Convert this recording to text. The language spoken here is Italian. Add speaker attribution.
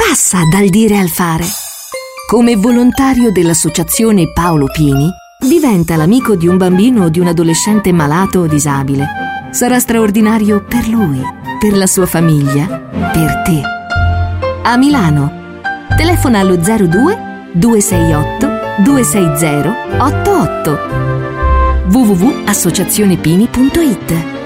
Speaker 1: passa dal dire al fare. Come volontario dell'associazione Paolo Pini, diventa l'amico di un bambino o di un adolescente malato o disabile. Sarà straordinario per lui, per la sua famiglia, per te. A Milano. Telefona allo 02 268 260 88. www.associazionepini.it